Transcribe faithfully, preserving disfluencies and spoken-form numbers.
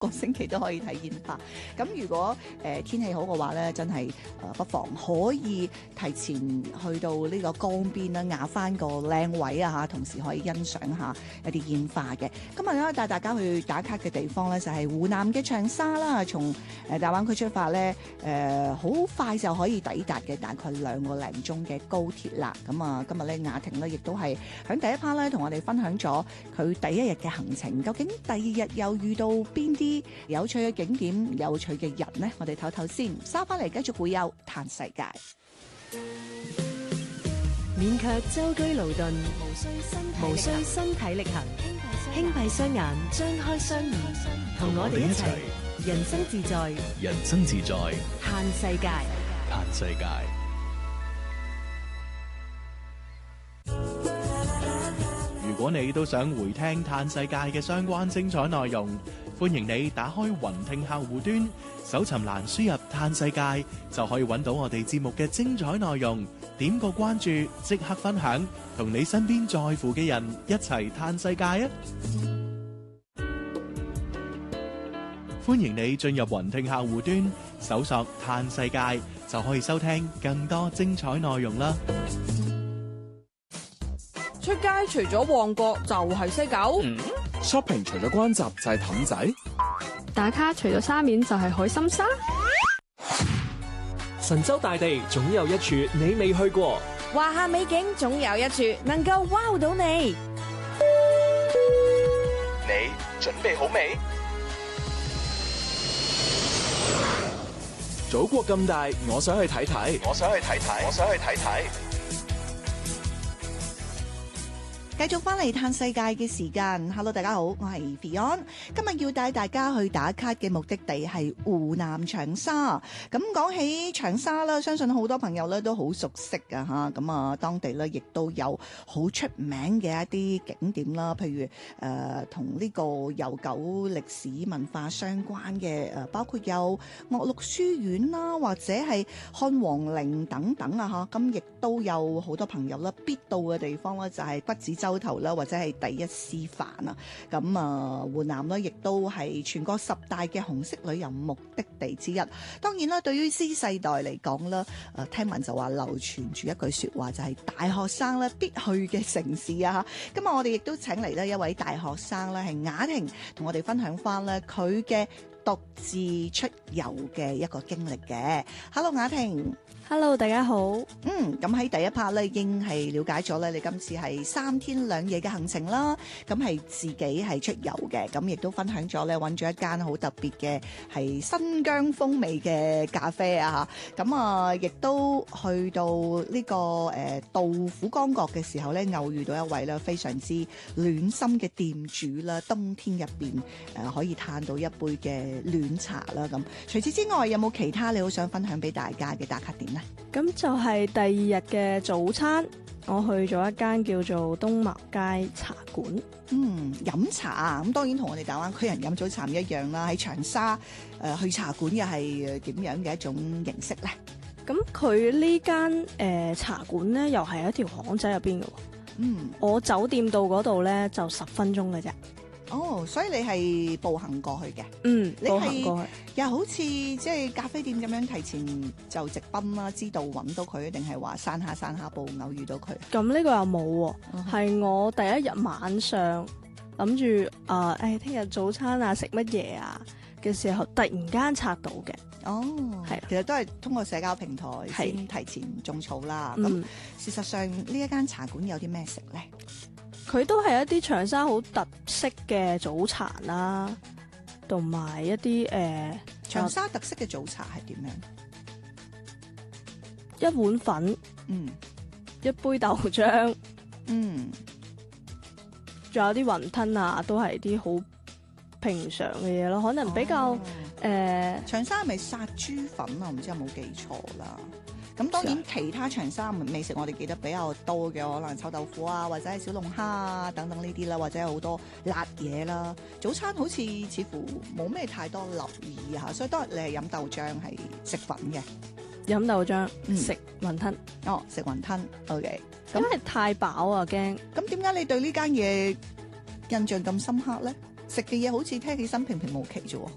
個星期都可以睇煙花。咁如果誒、呃、天氣好嘅話咧，真係誒、呃、不妨可以提前去到呢個江邊啦，壓翻個靚位啊嚇，同時可以欣賞下一啲煙花嘅。今日咧帶大家去打卡嘅地方咧，就係、是、湖南嘅長沙啦。從誒大灣區出發咧，誒、呃、好快就可以抵達嘅，大概兩個零鐘嘅高鐵啦。咁啊，今日咧雅婷咧亦都係喺第一 part 咧同我哋分享咗佢第一日嘅行程。究竟第二日又遇到邊啲有趣嘅景點、有趣嘅人呢？我哋唞唞先，收翻嚟繼續會有嘆世界。 勉強舟車勞頓，無需身體力行，輕閉雙眼，張開雙耳，同我哋一齊人生自在， 人生自在， 嘆世界， 嘆世界。如果你都想回聽嘆世界嘅相關精彩內容，歡迎你打開雲聽客戶端，搜尋欄輸入嘆世界，就可以揾到我哋節目嘅精彩內容。點個關注，即刻分享，同你身邊在乎嘅人一齊嘆世界啊！歡迎你進入雲聽客戶端，搜索嘆世界，就可以收聽更多精彩內容啦。 出街除咗旺角就係西九、 嗯、shopping 除咗關閘就係氹仔， 打卡除咗沙面就係海心沙， 神州大地總有一處你未去過， 華夏美景總有一處能夠 wow 到你。 你準備好未？祖國咁大，我想去睇睇，我想去睇睇，我想去睇睇。 繼續翻嚟嘆世界嘅時間 ，Hello 大家好，我係 Beyond， 今日要帶大家去打卡嘅目的地係湖南長沙。咁講起長沙啦，相信好多朋友咧都好熟悉噶吓，咁啊當地咧亦都有好出名嘅一啲景點啦，譬如誒同呢個悠久歷史文化相關嘅誒，包括有岳麓書院啦，或者係漢皇陵等等啊吓，咁亦都有好多朋友咧必到嘅地方咧，就係骨子洲頭啦，或者係第一師範啊，咁啊湖南咧亦都係全國十大嘅紅色旅遊目的地之一。當然啦，對於 Z 世代嚟講啦，誒聽聞就話流傳住一句說話，就係大學生咧必去嘅城市啊。今日我哋亦都請嚟咧一位大學生咧，係雅婷同我哋分享翻咧佢嘅獨自出遊嘅一個經歷嘅。Hello 雅婷。 Hello， 大家好。 嗯，咁喺第一 part 咧，已經係了解咗咧，你今次係三天兩夜嘅行程啦。咁係自己係出遊嘅，咁亦都分享咗咧，揾咗一間好特別嘅係新疆風味嘅咖啡啊。咁啊，亦都去到呢、這個誒、呃、杜甫江角嘅時候咧，偶遇到一位咧非常之暖心嘅店主啦。冬天入邊誒可以嘆到一杯嘅暖茶啦。咁除此之外，有冇其他你好想分享俾大家嘅打卡點咧？ 咁就係第二日嘅早餐，我去咗一間叫做東茅街茶館。 嗯，飲茶啊，咁當然同我哋大灣區人飲早茶唔一樣啦。喺長沙誒、呃、去茶館又係點樣嘅一種形式咧？ 咁佢呢間誒茶館咧，又係一條巷仔入邊嘅。 嗯， 我酒店到嗰度咧就十分鐘嘅啫。 哦，所以你係步行過去嘅？ 嗯， 你步行過去。 又好似即係咖啡店咁樣提前就直奔啦，知道揾到佢，定係話散下散下步偶遇到佢？ 咁呢個又冇喎，係、uh-huh. 我第一日晚上諗住啊，誒聽日早餐啊食乜嘢啊嘅時候，突然間拆到嘅。 哦，係，其實都係通過社交平台先提前種草啦。咁、嗯、事實上呢一間茶館有啲咩食咧？ 佢都係一啲長沙好特色嘅早茶啦，同埋一啲誒、呃、 長沙特色嘅早茶係點樣？一碗粉， 嗯， 一杯豆漿， 嗯， 仲有啲雲吞啊，都係啲好平常嘅嘢咯。可能比較誒、哦呃、 長沙係咪殺豬粉啊？唔知有冇記錯啦。咁當然其他長沙美食我哋記得比較多嘅，可能臭豆腐啊，或者係小龍蝦啊等等呢啲啦，或者有好多辣嘢啦。早餐好似似乎冇咩太多留意嚇，所以當日你係飲豆漿係食粉嘅， 飲豆漿、 嗯、食雲吞。 哦，食雲吞 OK。 咁係太飽啊，驚。 咁點解你對呢間嘢印象咁深刻咧？食嘅嘢好似聽起身平平無奇啫喎。